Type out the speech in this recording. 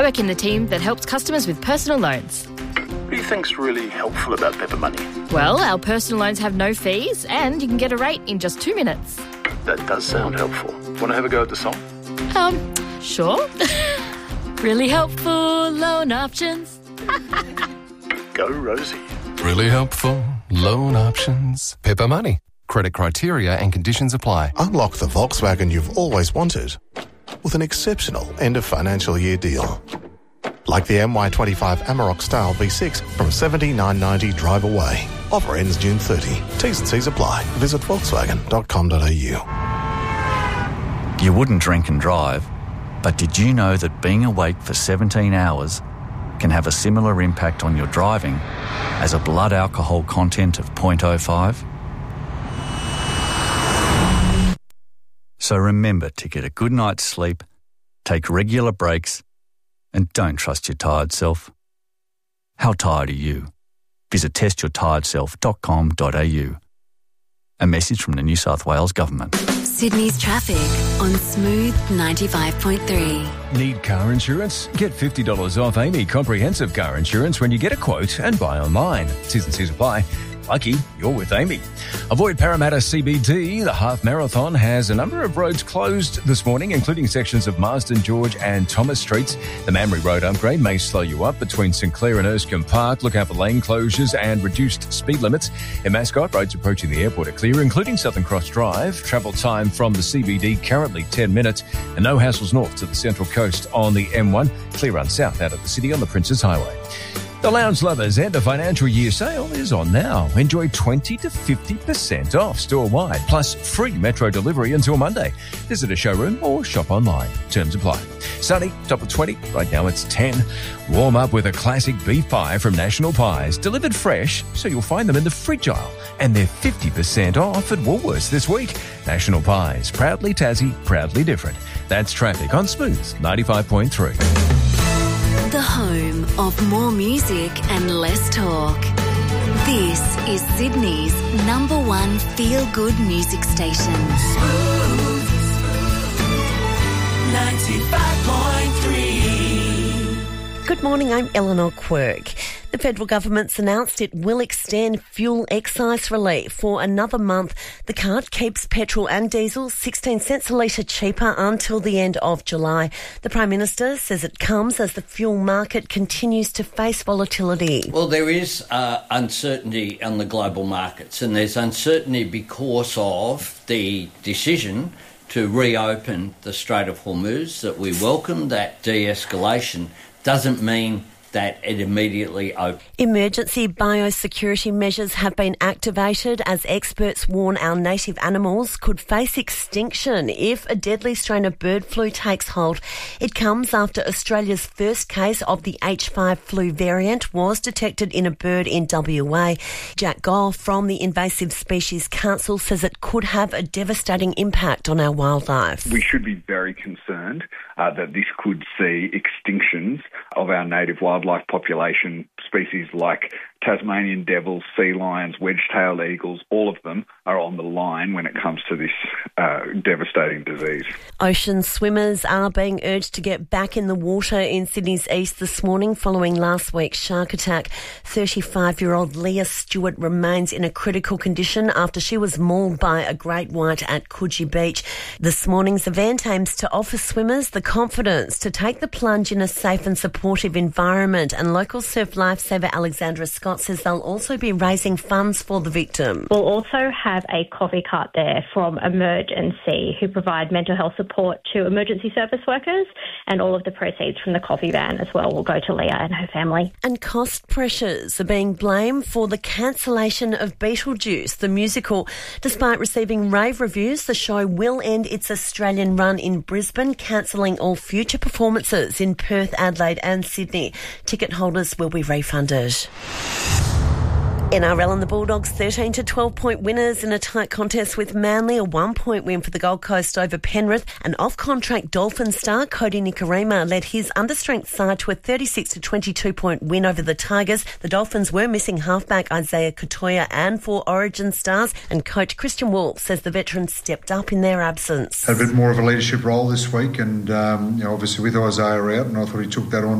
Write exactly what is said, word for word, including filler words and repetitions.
I work in the team that helps customers with personal loans. What do you think's really helpful about Pepper Money? Well, our personal loans have no fees and you can get a rate in just two minutes. That does sound helpful. Want to have a go at the song? Um, sure. Really helpful loan options. Go, Rosie. Really helpful loan options. Pepper Money. Credit criteria and conditions apply. Unlock the Volkswagen you've always wanted with an exceptional end of financial year deal. Like the M Y twenty-five Amarok Style V six from seventy-nine ninety drive away. Offer ends June thirtieth. T's and C's apply. Visit volkswagen dot com dot a u. You wouldn't drink and drive, but did you know that being awake for seventeen hours can have a similar impact on your driving as a blood alcohol content of zero point zero five? So remember to get a good night's sleep, take regular breaks, and don't trust your tired self. How tired are you? Visit test your tired self dot com dot a u. A message from the New South Wales Government. Sydney's traffic on Smooth ninety-five point three. Need car insurance? Get fifty dollars off Amy Comprehensive Car Insurance when you get a quote and buy online. T's and C's apply. Lucky you're with Amy. Avoid Parramatta C B D. The half marathon has a number of roads closed this morning, including sections of Marsden George and Thomas Streets. The Mamre Road upgrade may slow you up between St Clair and Erskine Park. Look out for lane closures and reduced speed limits. In Mascot, roads approaching the airport are clear, including Southern Cross Drive. Travel time from the C B D currently ten minutes, and no hassles north to the Central Coast on the M one. Clear run south out of the city on the Princes Highway. The Lounge Lovers end of financial year sale is on now. Enjoy twenty to fifty percent off store-wide, plus free metro delivery until Monday. Visit a showroom or shop online. Terms apply. Sunny, top of twenty. Right now it's ten. Warm up with a classic beef pie from National Pies. Delivered fresh, so you'll find them in the fridge aisle. And they're fifty percent off at Woolworths this week. National Pies, proudly Tassie, proudly different. That's traffic on Smooth ninety-five point three. The home of more music and less talk. This is Sydney's number one feel-good music station. Smooth ninety-five point three. Good morning, I'm Eleanor Quirk. The federal government's announced it will extend fuel excise relief for another month. The cut keeps petrol and diesel sixteen cents a litre cheaper until the end of July. The Prime Minister says it comes as the fuel market continues to face volatility. Well, there is uh, uncertainty on the global markets, and there's uncertainty because of the decision to reopen the Strait of Hormuz that we welcome. That de-escalation doesn't mean that it immediately opened. Emergency biosecurity measures have been activated as experts warn our native animals could face extinction if a deadly strain of bird flu takes hold. It comes after Australia's first case of the H five flu variant was detected in a bird in W A. Jack Goff from the Invasive Species Council says it could have a devastating impact on our wildlife. We should be very concerned uh, that this could see extinctions of our native wildlife. Wildlife population. Species like Tasmanian devils, sea lions, wedge-tailed eagles, all of them are on the line when it comes to this uh, devastating disease. Ocean swimmers are being urged to get back in the water in Sydney's east this morning following last week's shark attack. thirty-five-year-old Leah Stewart remains in a critical condition after she was mauled by a great white at Coogee Beach. This morning's event aims to offer swimmers the confidence to take the plunge in a safe and supportive environment, and local surf lifesaver Alexandra Scott says they'll also be raising funds for the victim. We'll also have a coffee cart there from Emergency, who provide mental health support to emergency service workers, and all of the proceeds from the coffee van as well will go to Leah and her family. And cost pressures are being blamed for the cancellation of Beetlejuice, the musical. Despite receiving rave reviews, the show will end its Australian run in Brisbane, cancelling all future performances in Perth, Adelaide and Sydney. Ticket holders will be refunded. N R L and the Bulldogs thirteen to twelve point winners in a tight contest with Manly, a one-point win for the Gold Coast over Penrith. An off-contract Dolphin star, Cody Nikorima, led his understrength side to a thirty-six to twenty-two point win over the Tigers. The Dolphins were missing halfback Isaiah Katoya and four Origin stars, and coach Christian Wolf says the veterans stepped up in their absence. Had a bit more of a leadership role this week, and um, you know, obviously with Isaiah out, and I thought he took that on